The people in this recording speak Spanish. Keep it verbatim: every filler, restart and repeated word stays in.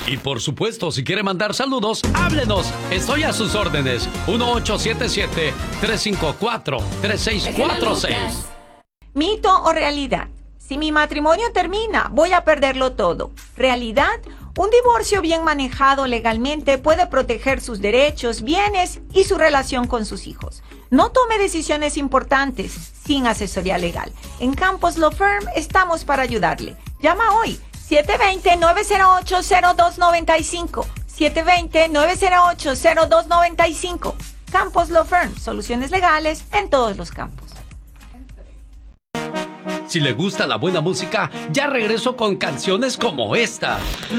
Y por supuesto, si quiere mandar saludos, háblenos. Estoy a sus órdenes. uno ocho siete siete, tres cinco cuatro, tres seis cuatro seis. ¿Mito o realidad? Si mi matrimonio termina, voy a perderlo todo. ¿Realidad? Un divorcio bien manejado legalmente puede proteger sus derechos, bienes y su relación con sus hijos. No tome decisiones importantes sin asesoría legal. En Campos Law Firm estamos para ayudarle. Llama hoy siete dos cero, nueve cero ocho, cero dos nueve cinco. siete dos cero, nueve cero ocho, cero dos nueve cinco. Campos Law Firm, soluciones legales en todos los campos. Si le gusta la buena música, ya regreso con canciones como esta.